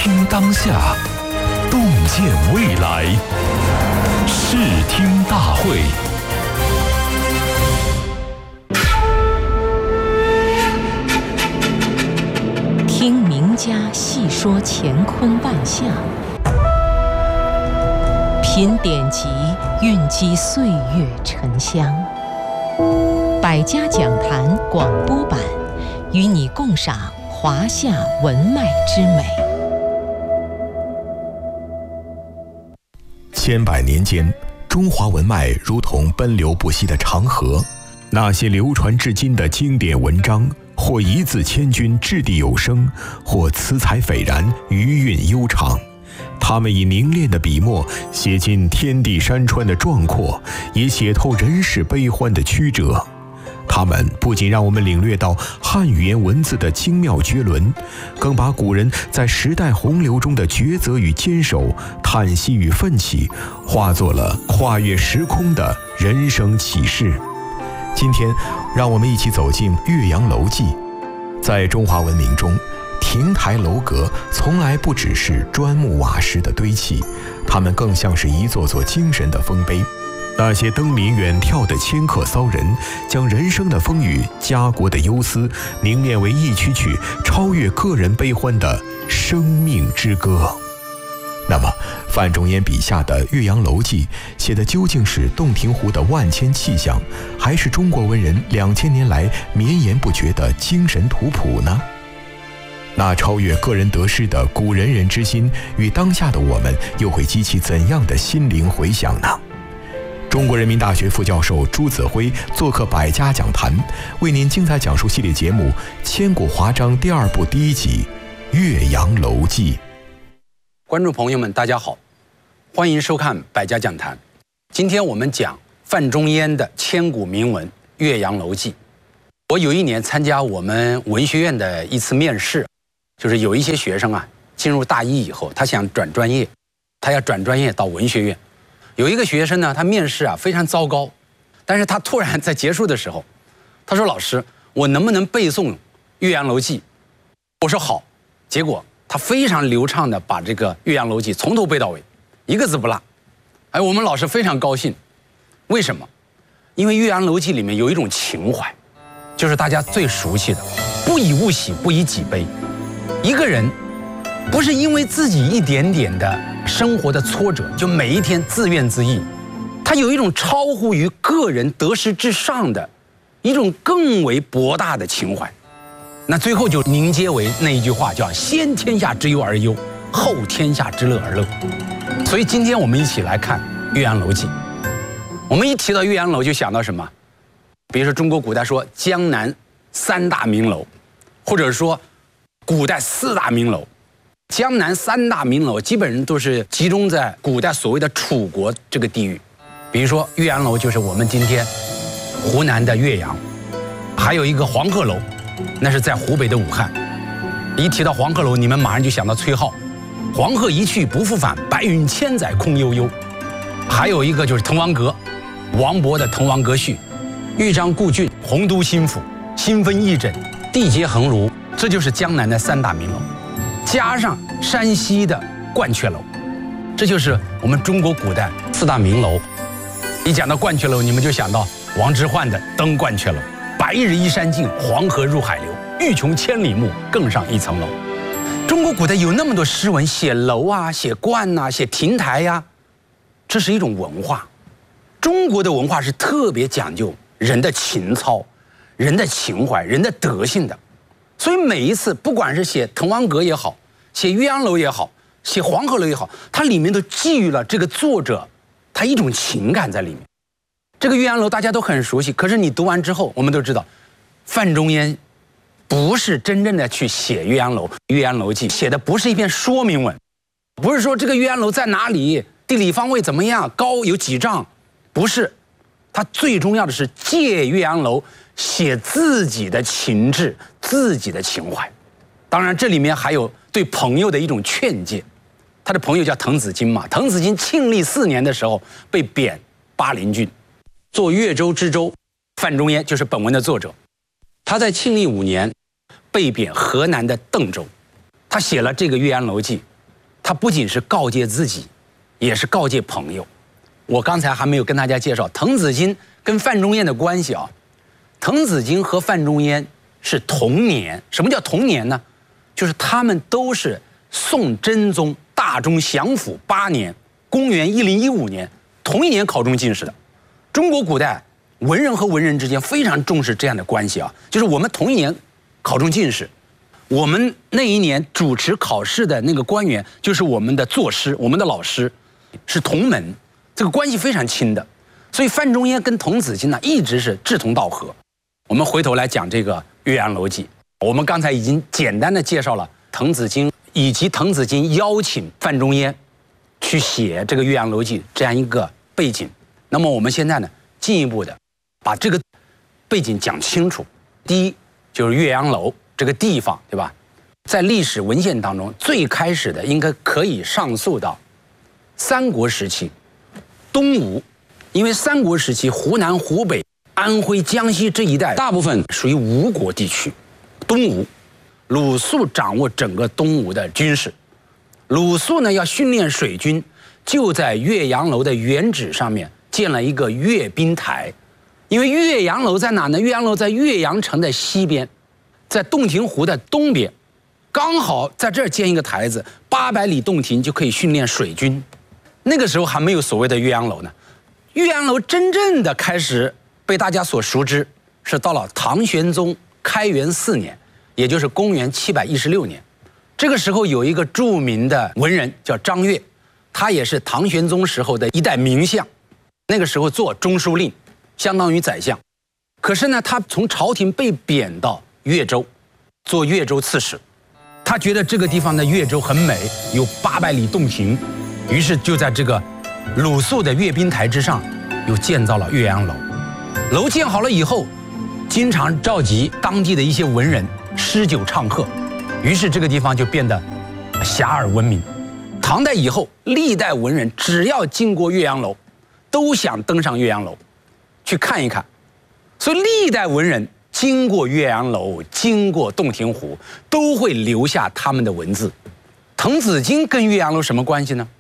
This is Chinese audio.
听当下，洞见未来。视听大会。 听名家细说乾坤万象，品典籍蕴积岁月沉香。百家讲坛广播版，与你共赏华夏文脉之美。 千百年间，中华文脉如同奔流不息的长河，那些流传至今的经典文章，或一字千钧，掷地有声，或词采斐然，余韵悠长。他们以凝练的笔墨，写尽天地山川的壮阔，也写透人世悲欢的曲折。他们不仅让我们领略到汉语言文字的精妙绝伦，更把古人在时代洪流中的抉择与坚守、叹息与奋起，化作了跨越时空的人生启示。今天，让我们一起走进《岳阳楼记》。在中华文明中，亭台楼阁从来不只是砖木瓦石的堆砌，它们更像是一座座精神的丰碑。那些登临远眺的迁客骚人，将人生的风雨、家国的忧思凝练为一曲曲超越个人悲欢的生命之歌。那么，范仲淹笔下的《岳阳楼记》写的究竟是洞庭湖的万千气象，还是中国文人2000年来绵延不绝的精神图谱呢？那超越个人得失的古仁人之心，与当下的我们又会激起怎样的心灵回响呢？中国人民大学副教授朱子辉做客百家讲坛，为您精彩讲述系列节目《千古华章》第2部第1集《岳阳楼记》。 观众朋友们，大家好，欢迎收看百家讲坛。今天我们讲范仲淹的千古名文《岳阳楼记》。我有一年参加我们文学院的一次面试，就是有一些学生进入大一以后，他想转专业，他要转专业到文学院。有一个学生呢，他面试非常糟糕，但是他突然在结束的时候，他说：“老师，我能不能背诵《岳阳楼记》？”我说好。结果他非常流畅地把这个《岳阳楼记》从头背到尾，一个字不落。我们老师非常高兴。为什么？因为《岳阳楼记》里面有一种情怀，就是大家最熟悉的“不以物喜，不以己悲”。一个人不是因为自己一点点的生活的挫折，就每一天自怨自艾，他有一种超乎于个人得失之上的一种更为博大的情怀。那最后就凝结为那一句话，叫先天下之忧而忧，后天下之乐而乐。所以今天我们一起来看《岳阳楼记》。我们一提到岳阳楼就想到什么？比如说中国古代说江南3大名楼，或者说古代4大名楼。江南3大名楼基本上都是集中在古代所谓的楚国这个地域。比如说岳阳楼就是我们今天湖南的岳阳，还有一个黄鹤楼，那是在湖北的武汉。一提到黄鹤楼，你们马上就想到崔颢，黄鹤一去不复返，白云千载空悠悠。还有一个就是滕王阁，王勃的《滕王阁序》，豫章故郡，洪都新府，新分翼轸，地接衡庐，这就是江南的3大名楼。加上山西的鹳雀楼，这就是我们中国古代4大名楼。一讲到鹳雀楼，你们就想到王之涣的《登鹳雀楼》，白日依山尽，黄河入海流，欲穷千里目，更上一层楼。中国古代有那么多诗文，写楼写鹳写亭台这是一种文化。中国的文化是特别讲究人的情操、人的情怀、人的德性的。所以每一次不管是写滕王阁也好，写岳阳楼也好，写黄鹤楼也好，它里面都寄予了这个作者他一种情感在里面。这个岳阳楼大家都很熟悉，可是你读完之后，我们都知道范仲淹不是真正的去写岳阳楼，《岳阳楼记》写的不是一篇说明文，不是说这个岳阳楼在哪里，地理方位怎么样，高有几丈，不是。他最重要的是借岳阳楼写自己的情志，自己的情怀。当然这里面还有对朋友的一种劝诫。他的朋友叫滕子京嘛，滕子京庆历4年的时候被贬巴陵郡，做越州知州。范仲淹就是本文的作者，他在庆历5年被贬河南的邓州。他写了这个《岳阳楼记》， 它不仅是告诫自己，也是告诫朋友。我刚才还没有跟大家介绍滕子京跟范仲淹的关系啊。滕子京和范仲淹是同年。什么叫同年呢？就是他们都是宋真宗大中祥符8年，公元1015年，同一年考中进士的。中国古代文人和文人之间非常重视这样的关系啊，就是我们同一年考中进士，我们那一年主持考试的那个官员就是我们的作师，我们的老师，是同门，这个关系非常亲的。所以范仲淹跟滕子京呢一直是志同道合。我们回头来讲这个《岳阳楼记》，我们刚才已经简单的介绍了滕子京以及滕子京邀请范仲淹去写这个《岳阳楼记》这样一个背景。那么我们现在呢，进一步的把这个背景讲清楚。第一就是岳阳楼这个地方，对吧？在历史文献当中，最开始的应该可以上溯到三国时期，东吴，因为三国时期湖南、湖北、安徽、江西这一带大部分属于吴国地区，东吴，鲁肃掌握整个东吴的军事。鲁肃呢要训练水军，就在岳阳楼的原址上面建了一个阅兵台。因为岳阳楼在哪呢？岳阳楼在岳阳城的西边，在洞庭湖的东边，刚好在这儿建一个台子，800里洞庭就可以训练水军。那个时候还没有所谓的岳阳楼呢。岳阳楼真正的开始被大家所熟知，是到了唐玄宗开元4年，也就是公元716年。这个时候有一个著名的文人叫张悦，他也是唐玄宗时候的一代名相，那个时候做中书令，相当于宰相。可是呢，他从朝廷被贬到越州，做越州刺史。他觉得这个地方的越州很美，有800里洞庭，于是就在这个鲁肃的阅兵台之上，又建造了岳阳楼。楼建好了以后，经常召集当地的一些文人诗酒唱和，于是这个地方就变得遐迩闻名。唐代以后，历代文人只要经过岳阳楼，都想登上岳阳楼去看一看。所以历代文人经过岳阳楼，经过洞庭湖，都会留下他们的文字。滕子京跟岳阳楼什么关系呢？